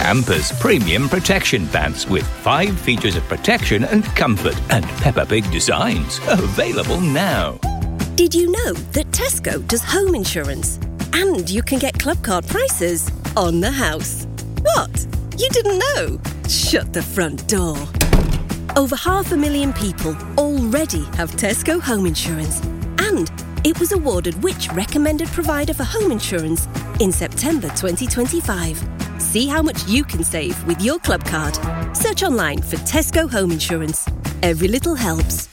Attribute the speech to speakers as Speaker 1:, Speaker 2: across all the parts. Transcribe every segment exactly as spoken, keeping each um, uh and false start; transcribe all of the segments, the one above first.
Speaker 1: Pampers Premium Protection Pants with five features of protection and comfort and Peppa Pig designs. Available now.
Speaker 2: Did you know that Tesco does home insurance? And you can get club card prices on the house. What? You didn't know? Shut the front door. Over half a million people already have Tesco home insurance. And it was awarded which recommended provider for home insurance in September twenty twenty-five. See how much you can save with your club card. Search online for Tesco home insurance. Every little helps.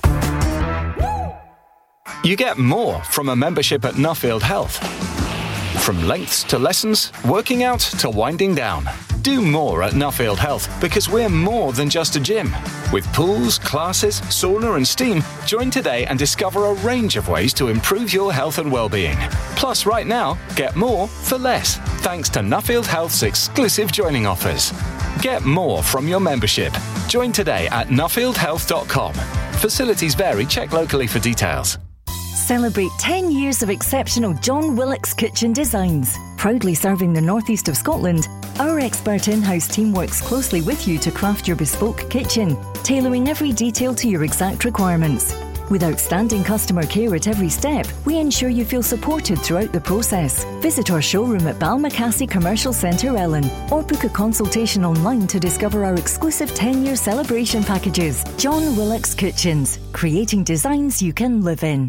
Speaker 3: You get more from a membership at Nuffield Health. From lengths to lessons, working out to winding down. Do more at Nuffield Health because we're more than just a gym. With pools, classes, sauna and steam, join today and discover a range of ways to improve your health and well-being. Plus, right now, get more for less, thanks to Nuffield Health's exclusive joining offers. Get more from your membership. Join today at nuffield health dot com. Facilities vary. Check locally for details.
Speaker 4: Celebrate ten years of exceptional John Willock's Kitchen designs. Proudly serving the northeast of Scotland, our expert in-house team works closely with you to craft your bespoke kitchen, tailoring every detail to your exact requirements. With outstanding customer care at every step, we ensure you feel supported throughout the process. Visit our showroom at Balmacassey Commercial Centre, Ellen, or book a consultation online to discover our exclusive ten-year celebration packages. John Willock's Kitchens, creating designs you can live in.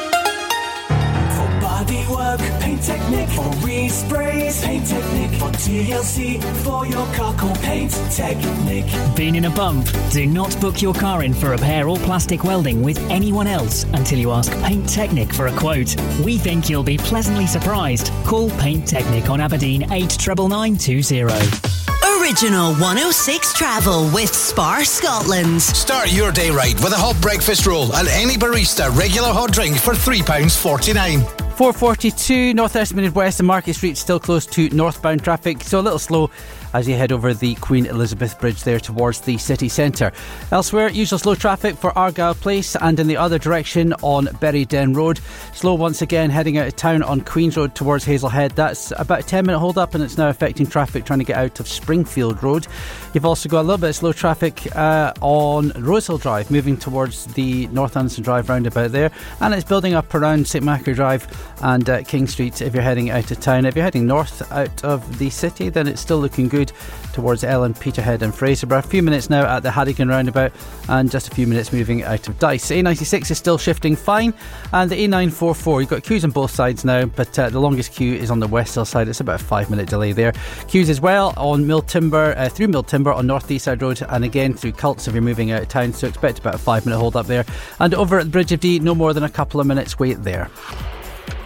Speaker 5: Bodywork, Paint Technique, for resprays, Paint Technique, for T L C, for your car, call Paint Technique.
Speaker 6: Been in a bump? Do not book your car in for repair or plastic welding with anyone else until you ask Paint Technique for a quote. We think you'll be pleasantly surprised. Call Paint Technique on Aberdeen eight nine nine two zero.
Speaker 7: Original one oh six Travel with Spar Scotland.
Speaker 8: Start your day right with a hot breakfast roll and any barista regular hot drink for three pounds forty-nine.
Speaker 9: four forty-two, North Westminster West and Market Street still close to northbound traffic, so a little slow as you head over the Queen Elizabeth Bridge there towards the city centre. Elsewhere, usual slow traffic for Argyle Place and in the other direction on Berryden Road. Slow once again heading out of town on Queen's Road towards Hazelhead. That's about a ten minute hold up and it's now affecting traffic trying to get out of Springfield Road. You've also got a little bit of slow traffic uh, on Rosehill Drive moving towards the North Anderson Drive roundabout there, and it's building up around St Macari Drive and uh, King Street if you're heading out of town. If you're heading north out of the city, then it's still looking good towards Ellen, Peterhead and Fraserburgh. A few minutes now at the Haddington roundabout and just a few minutes moving out of Dice. A ninety-six is still shifting fine, and the A nine forty-four, you've got queues on both sides now, but uh, the longest queue is on the West Hill side. It's about a five minute delay there. Queues as well on Mill Timber, uh, through Mill Timber on North Deeside Road, and again through Cults if you're moving out of town, so expect about a five minute hold up there. And over at the Bridge of Dee, no more than a couple of minutes wait there.